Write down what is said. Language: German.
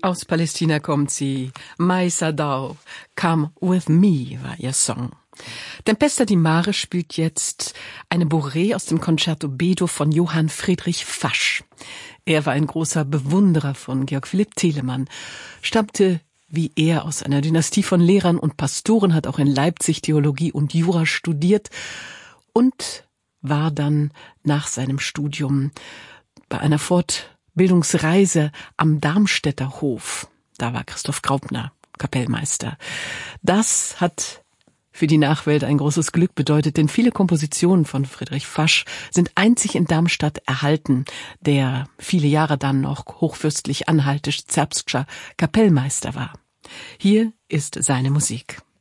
Aus Palästina kommt sie. Mai Sadao, Come With Me war ihr Song. Tempesta di Mare spielt jetzt eine Bourrée aus dem Concerto Bedo von Johann Friedrich Fasch. Er war ein großer Bewunderer von Georg Philipp Telemann, stammte wie er aus einer Dynastie von Lehrern und Pastoren, hat auch in Leipzig Theologie und Jura studiert und war dann nach seinem Studium bei einer Fortbildungsreise am Darmstädter Hof. Da war Christoph Graupner Kapellmeister. Das hat für die Nachwelt ein großes Glück bedeutet, denn viele Kompositionen von Friedrich Fasch sind einzig in Darmstadt erhalten, der viele Jahre dann noch hochfürstlich anhaltisch-zerbstscher Kapellmeister war. Hier ist seine Musik.